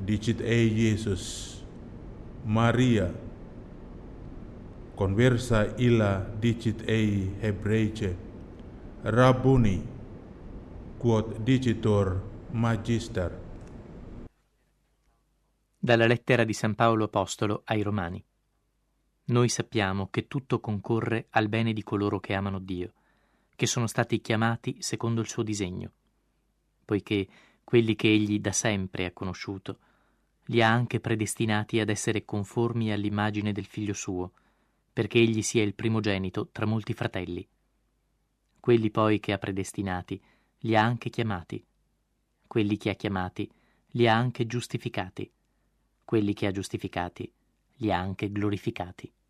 dicit ei Iesus, Maria, conversa illa dicit ei Hebraice, Rabbuni, quod dicitor Magister. Dalla lettera di San Paolo Apostolo ai Romani. Noi sappiamo che tutto concorre al bene di coloro che amano Dio, che sono stati chiamati secondo il suo disegno, poiché quelli che egli da sempre ha conosciuto li ha anche predestinati ad essere conformi all'immagine del figlio suo, perché egli sia il primogenito tra molti fratelli. Quelli poi che ha predestinati li ha anche chiamati, quelli che ha chiamati li ha anche giustificati, quelli che ha giustificati li ha anche glorificati.